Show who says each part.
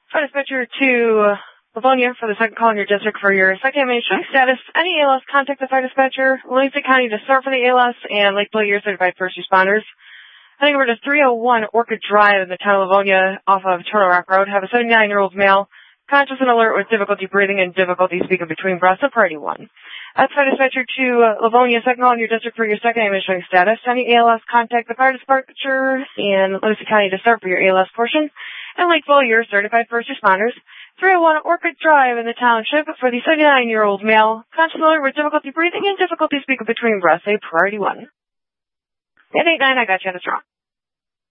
Speaker 1: Fire dispatcher to Livonia for the second call in your district for your second ammunition status. Any ALS, contact the fire dispatcher. Livingston County to start for the ALS and Lake Blair, certified first responders. Heading over to 301 Orchid Drive in the town of Livonia off of Turtle Rock Road. Have a 79-year-old male, conscious and alert with difficulty breathing and difficulty speaking between breaths of priority 1. That's fire dispatcher to Livonia, second call in your district for your second ammunition status. Any ALS, contact the fire dispatcher in Livingston County to start for your ALS portion. And Lakeville, your certified first responders. 301 Orchid Drive in the township for the 79-year-old male, conscious and alert with difficulty breathing and difficulty speaking between breaths, a priority 1. At 89, I got you on the strong.